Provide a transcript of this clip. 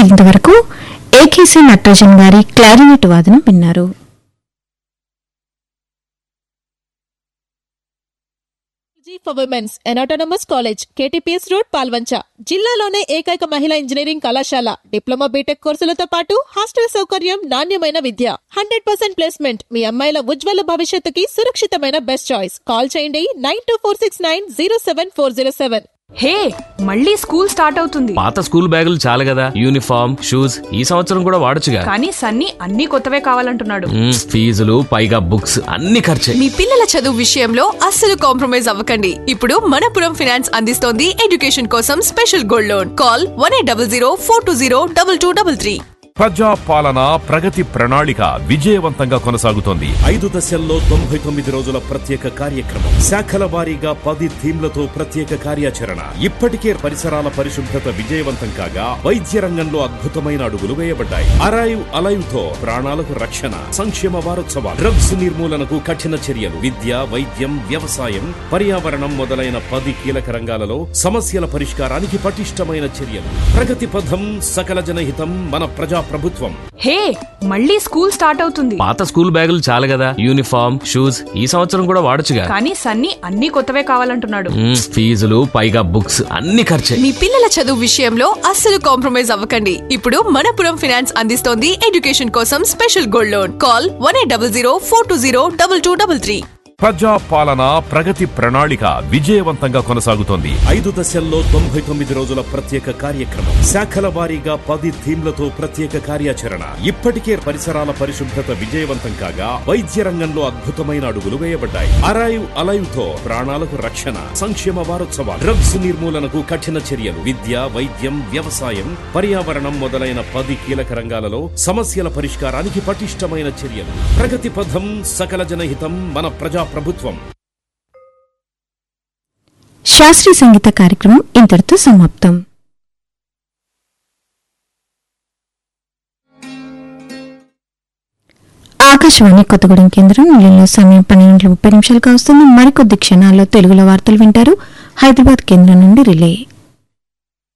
మీరింతవరకు ఏకేసీ నటరాజన్ గారి క్లారినెట్ వాదనం విన్నారు. For women's and autonomous college KTPS road Palvancha జిల్లాలోనే ఏకైక మహిళా ఇంజనీరింగ్ కళాశాల. డిప్లొమా బీటెక్ కోర్సులతో పాటు హాస్టల్ సౌకర్యం, నాణ్యమైన విద్య, 100% ప్లేస్మెంట్. మీ అమ్మాయిల ఉజ్వల భవిష్యత్తుకి సురక్షితమైన బెస్ట్ చాయిస్. కాల్ చేయండి 9246907407. హే, మళ్ళీ స్కూల్ స్టార్ట్ అవుతుంది. పాత స్కూల్ బ్యాగులు చాలు కదా, యూనిఫామ్, షూస్ ఈ సంవత్సరం కూడా వాడొచ్చుగా. కానీ సన్నీ అన్ని కొత్తవే కావాలంటున్నాడు. ఫీజులు పైగా బుక్స్ అన్ని ఖర్చే. మీ పిల్లల చదువు విషయంలో అస్సలు కాంప్రమైజ్ అవ్వకండి. ఇప్పుడు మనపురం ఫైనాన్స్ అందిస్తోంది ఎడ్యుకేషన్ కోసం స్పెషల్ గోల్డ్ లోన్. కాల్ 1800 420 2233. ప్రజా పాలన ప్రగతి ప్రణాళిక విజయవంతంగా కొనసాగుతోంది. 5 దశల్లో 99 రోజుల ప్రత్యేక కార్యక్రమం, శాఖల వారీగా 10 థీమ్లతో ప్రత్యేక కార్యాచరణ. ఇప్పటికే పరిసరాల పరిశుభ్రత విజయవంతం కాగా వైద్య రంగంలో అద్భుతమైన అడుగులు వేయబడ్డాయి. అరైవ్ అలైవ్ తో ప్రాణాలకు రక్షణ. సంక్షేమ వారోత్సవాలు, డ్రగ్స్ నిర్మూలనకు కఠిన చర్యలు, విద్య, వైద్యం, వ్యవసాయం, పర్యావరణం మొదలైన 10 కీలక రంగాలలో సమస్యల పరిష్కారానికి పటిష్టమైన చర్యలు. ప్రగతి పథం, సకల జనహితం, మన ప్రజా ప్రభుత్వం. హే, మళ్ళీ స్కూల్ స్టార్ట్ అవుతుంది. పాత స్కూల్ బ్యాగులు చాలు కదా, యూనిఫామ్, షూస్ ఈ సంవత్సరం కూడా వాడొచ్చుగా. కానీ సన్నీ అన్ని కొత్తవే కావాలంటున్నాడు. ఫీజులు పైగా బుక్స్ అన్ని ఖర్చే. మీ పిల్లల చదువు విషయంలో అస్సలు కాంప్రమైజ్ అవ్వకండి. ఇప్పుడు మనపురం ఫైనాన్స్ అందిస్తోంది ఎడ్యుకేషన్ కోసం స్పెషల్ గోల్డ్ లోన్. కాల్ 1800 420 2233. ప్రజా పాలన ప్రగతి ప్రణాళిక విజయవంతంగా కొనసాగుతోంది. 5 దశల్లో 99 రోజుల ప్రత్యేక కార్యక్రమం, శాఖల వారీగా 10 థీమ్లతో ప్రత్యేక కార్యాచరణ. ఇప్పటికే పరిసరాల పరిశుభ్రత విజయవంతం కాగా వైద్య రంగంలో అద్భుతమైన అడుగులు వేయబడ్డాయి. అరైవ్ అలైవ్ తో ప్రాణాలకు రక్షణ. సంక్షేమ వారోత్సవాలు, డ్రగ్స్ నిర్మూలనకు కఠిన చర్యలు, విద్య, వైద్యం, వ్యవసాయం, పర్యావరణం మొదలైన 10 కీలక రంగాలలో సమస్యల పరిష్కారానికి పటిష్టమైన చర్యలు. ప్రగతి పథం, సకల జనహితం, మన ప్రజా ప్రభుత్వం. శాస్త్రీయ సంగీత కార్యక్రమం ఇంతటితో సమాప్తం. ఆకాశవాణి కొత్తగూడెం కేంద్రం నిలయంలో సమయం 12:30 కావస్తుంది. మరికొద్ది క్షణాల్లో తెలుగులో వార్తలు వింటారు. హైదరాబాద్ కేంద్రం నుండి రిలే.